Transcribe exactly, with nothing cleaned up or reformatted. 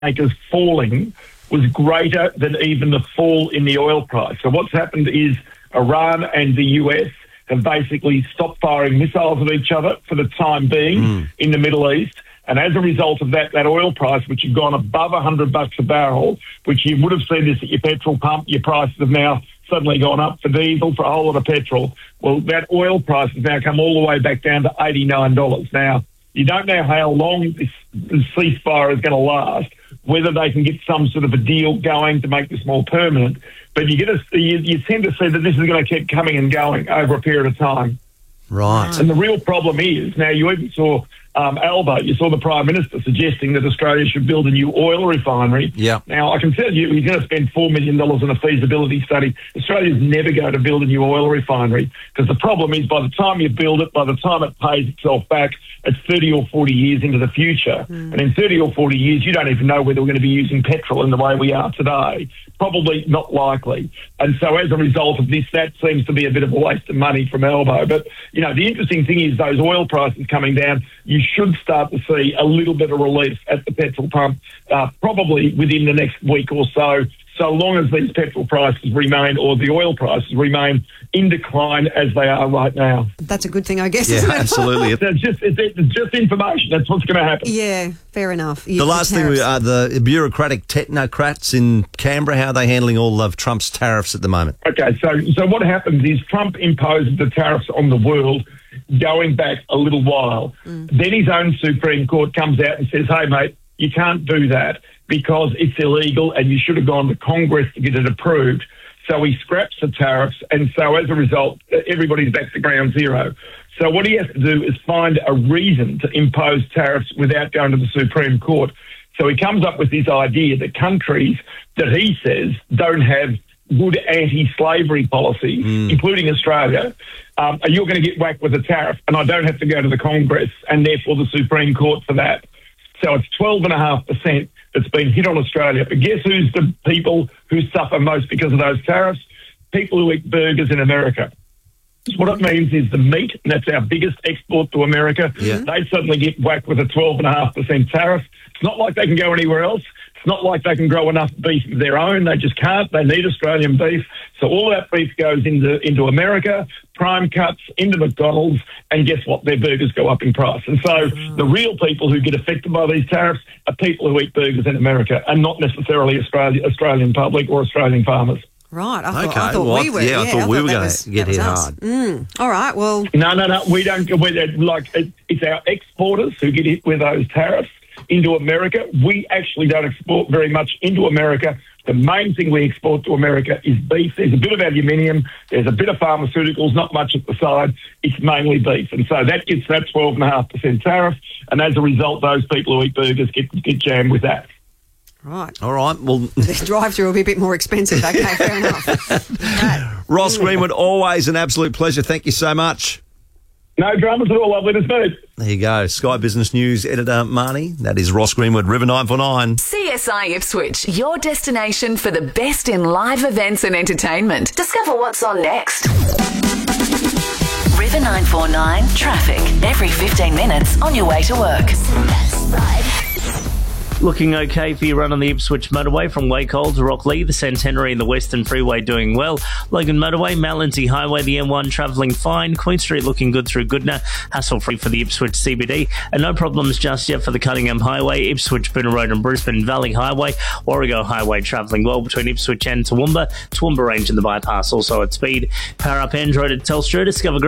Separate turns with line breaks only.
makers falling was greater than even the fall in the oil price. So what's happened is Iran and the U S have basically stopped firing missiles at each other for the time being mm. in the Middle East. And as a result of that, that oil price, which had gone above one hundred bucks a barrel, which you would have seen this at your petrol pump, your prices have now suddenly gone up for diesel, for a whole lot of petrol. Well, that oil price has now come all the way back down to eighty-nine dollars. Now, you don't know how long this, this ceasefire is going to last, whether they can get some sort of a deal going to make this more permanent. But you get a, you, you tend to see that this is going to keep coming and going over a period of time.
Right.
And the real problem is, now you even saw um, Albo, you saw the Prime Minister suggesting that Australia should build a new oil refinery.
Yeah.
Now, I can tell you he's going to spend four million dollars on a feasibility study. Australia's never going to build a new oil refinery because the problem is by the time you build it, by the time it pays itself back, it's thirty or forty years into the future. Mm. And in thirty or forty years, you don't even know whether we're going to be using petrol in the way we are today. Probably not likely. And so as a result of this, that seems to be a bit of a waste of money from Albo. But, you know, the interesting thing is those oil prices coming down, you should start to see a little bit of relief at the petrol pump, uh, probably within the next week or so, so long as these petrol prices remain, or the oil prices remain in decline as they are right now.
That's a good thing, I guess,
yeah,
isn't it?
Absolutely.
It's just, it's, it's just information. That's what's going to happen.
Yeah, fair enough.
The last thing, we, uh, the bureaucratic technocrats in Canberra, how are they handling all of Trump's tariffs at the moment?
Okay, so so what happens is Trump imposes the tariffs on the world going back a little while. Mm. Then his own Supreme Court comes out and says, hey, mate, you can't do that because it's illegal and you should have gone to Congress to get it approved. So he scraps the tariffs, and so as a result, everybody's back to ground zero. So what he has to do is find a reason to impose tariffs without going to the Supreme Court. So he comes up with this idea that countries that he says don't have good anti-slavery policies, mm. including Australia, um, you're going to get whacked with a tariff, and I don't have to go to the Congress and therefore the Supreme Court for that. So it's twelve point five percent that's been hit on Australia. But guess who's the people who suffer most because of those tariffs? People who eat burgers in America. What it means is the meat, and that's our biggest export to America,
yeah.
they suddenly get whacked with a twelve point five percent tariff. It's not like they can go anywhere else. It's not like they can grow enough beef of their own. They just can't. They need Australian beef. So all that beef goes into, into America, prime cuts, into McDonald's, and guess what? Their burgers go up in price. And so mm. the real people who get affected by these tariffs are people who eat burgers in America and not necessarily Australia, Australian public or Australian farmers.
Right. I thought,
okay.
I thought
well,
we were.
Yeah, I
yeah,
thought
I
we
thought
were going
was,
to get hit hard.
Mm. All right, well...
No, no, no. We don't... We're, like, it, it's our exporters who get hit with those tariffs into America. We actually don't export very much into America. The main thing we export to America is beef. There's a bit of aluminium. There's a bit of pharmaceuticals, not much at the side. It's mainly beef. And so that gets that twelve point five percent tariff. And as a result, those people who eat burgers get, get jammed with that.
Right.
All right. Well,
the drive-through will be a bit more expensive. Okay, fair enough. Right.
Ross Greenwood, always an absolute pleasure. Thank you so much.
No dramas at all. Lovely to speak.
There you go. Sky Business News editor Marnie. That is Ross Greenwood, River nine four nine.
C S I Ipswich, your destination for the best in live events and entertainment. Discover what's on next. River nine four nine traffic. Every fifteen minutes on your way to work.
Looking okay for your run on the Ipswich motorway from Wacol to Rocklea, the Centenary and the Western Freeway doing well. Logan Motorway, Mallindsay Highway, the M one travelling fine. Queen Street looking good through Goodna. Hassle-free for the Ipswich C B D. And no problems just yet for the Cunningham Highway, Ipswich, Boonah Road and Brisbane Valley Highway. Warrego Highway travelling well between Ipswich and Toowoomba. Toowoomba Range and the bypass also at speed. Power up Android at Telstra. Discover